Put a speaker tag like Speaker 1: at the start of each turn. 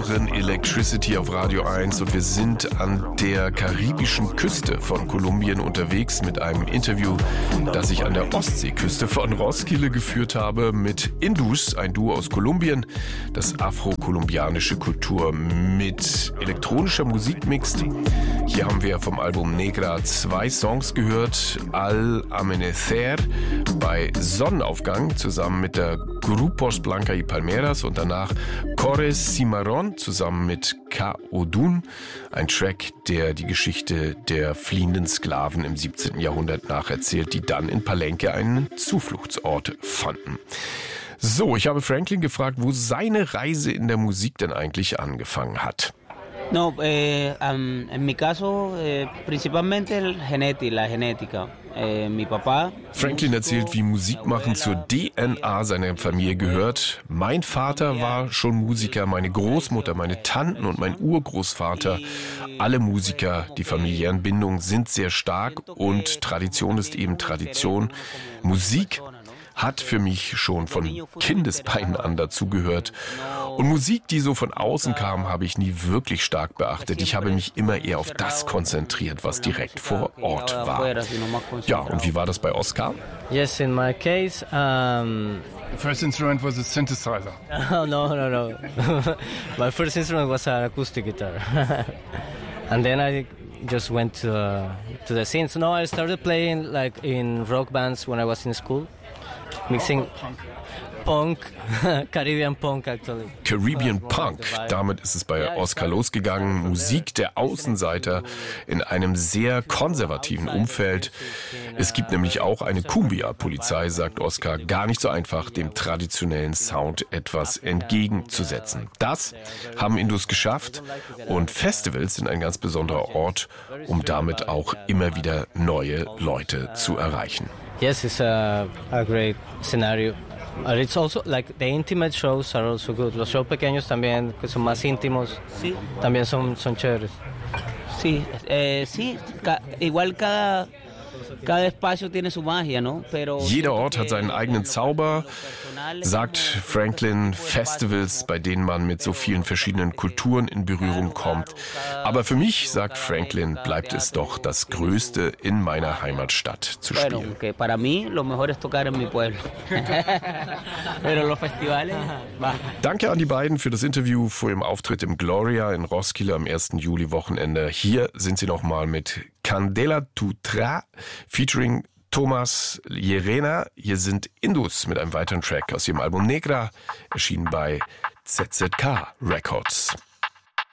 Speaker 1: hören Electricity auf Radio 1 und wir sind an der karibischen Küste von Kolumbien unterwegs mit einem Interview, das ich an der Ostseeküste von Roskilde geführt habe mit Indus, ein Duo aus Kolumbien, das afro-kolumbianische Kultur mit elektronischer Musik mixt. Hier haben wir vom Album Negra 2 Songs gehört, Al Amanecer bei Sonnenaufgang zusammen mit der Grupos Blanca y Palmeras und danach Cores Cimarron zusammen mit Ka-Odun, ein Track, der die Geschichte der fliehenden Sklaven im 17. Jahrhundert nacherzählt, die dann in Palenque einen Zufluchtsort fanden. So, ich habe Franklin gefragt, wo seine Reise in der Musik denn eigentlich angefangen hat.
Speaker 2: No, en mi caso, principalmente la genética. Mi papá.
Speaker 1: Franklin erzählt, wie Musikmachen zur DNA seiner Familie gehört. Mein Vater war schon Musiker, meine Großmutter, meine Tanten und mein Urgroßvater. Alle Musiker, die familiären Bindungen sind sehr stark und Tradition ist eben Tradition. Musik hat für mich schon von Kindesbeinen an dazugehört. Und Musik, die so von außen kam, habe ich nie wirklich stark beachtet. Ich habe mich immer eher auf das konzentriert, was direkt vor Ort war. Ja, und wie war das bei Oscar?
Speaker 3: Yes, in my case,
Speaker 4: The first instrument was a synthesizer.
Speaker 3: oh, no. My first instrument was an acoustic guitar. And then I just went to the scenes. No, I started playing like in rock bands when I was in school. Mixing Punk, Caribbean Punk actually.
Speaker 1: Caribbean Punk, damit ist es bei Oscar losgegangen. Musik der Außenseiter in einem sehr konservativen Umfeld. Es gibt nämlich auch eine Cumbia-Polizei, sagt Oscar. Gar nicht so einfach, dem traditionellen Sound etwas entgegenzusetzen. Das haben Indus geschafft und Festivals sind ein ganz besonderer Ort, um damit auch immer wieder neue Leute zu erreichen.
Speaker 3: Yes, it's a great scenario. It's also like the intimate shows are also good. Los shows pequeños también, que son más íntimos, sí. También son chéveres.
Speaker 2: Sí, igual cada espacio tiene su magia, ¿no? Pero
Speaker 1: jeder Ort hat seinen eigenen Zauber, sagt Franklin. Festivals, bei denen man mit so vielen verschiedenen Kulturen in Berührung kommt. Aber für mich, sagt Franklin, bleibt es doch das Größte in meiner Heimatstadt zu spielen.
Speaker 2: Para mí lo mejor es tocar en mi pueblo. Pero los festivales.
Speaker 1: Danke an die beiden für das Interview vor ihrem Auftritt im Gloria in Roskilde am 1. Juli-Wochenende. Hier sind sie nochmal mit Candela Tutra featuring Thomas Llerena. Hier sind Indus mit einem weiteren Track aus ihrem Album Negra, erschienen bei ZZK Records.